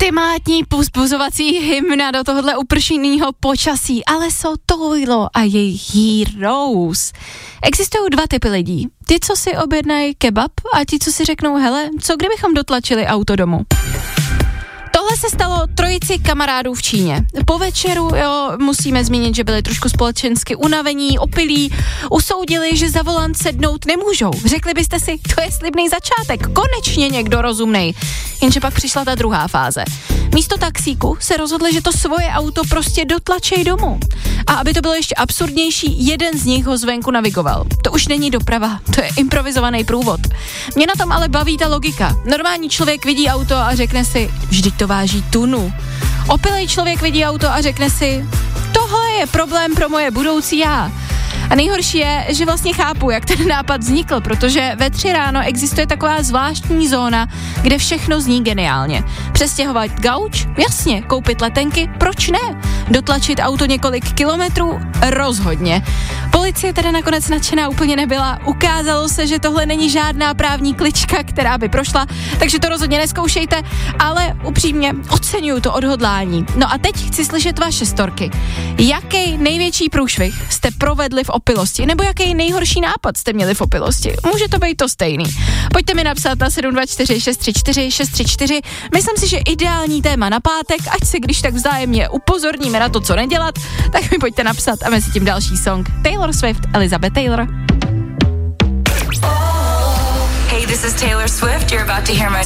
ultimátní povzbuzovací hymna do tohohle upršeného počasí, ale jsou Toilo a jejich Heroes. Existují dva typy lidí. Ty, co si objednají kebab a ti, co si řeknou, hele, co kdybychom dotlačili auto domů? Tohle se stalo trojici kamarádů v Číně. Po večeru, musíme zmínit, že byli trošku společensky unavení, opilí, usoudili, že za volant sednout nemůžou. Řekli byste si, to je slibný začátek, konečně někdo rozumnej. Jenže pak přišla ta druhá fáze. Místo taxíku se rozhodli, že to svoje auto prostě dotlačej domů. A aby to bylo ještě absurdnější, jeden z nich ho zvenku navigoval. To už není doprava, to je improvizovaný průvod. Mě na tom ale baví ta logika. Normální člověk vidí auto a řekne si, vždyť to váží tunu. Opilej člověk vidí auto a řekne si, tohle je problém pro moje budoucí já. A nejhorší je, že vlastně chápu, jak ten nápad vznikl, protože ve 3 ráno existuje taková zvláštní zóna, kde všechno zní geniálně. Přestěhovat gauč? Jasně. Koupit letenky? Proč ne? Dotlačit auto několik kilometrů? Rozhodně. Policie teda nakonec nadšená úplně nebyla. Ukázalo se, že tohle není žádná právní klička, která by prošla, takže to rozhodně nezkoušejte, ale upřímně oceňuju to odhodlání. No a teď chci slyšet vaše storky. Jaký největší průšvih jste provedli v opilosti, nebo jaký nejhorší nápad jste měli v opilosti? Může to být to stejný. Pojďte mi napsat na 724 634 634. Myslím si, že ideální téma na pátek, ať se když tak vzájemně upozorníme na to, co nedělat, tak mi pojďte napsat a mezi tím další song. Taylor Swift, Elizabeth Taylor. Hey, this is Taylor Swift. You're about to hear my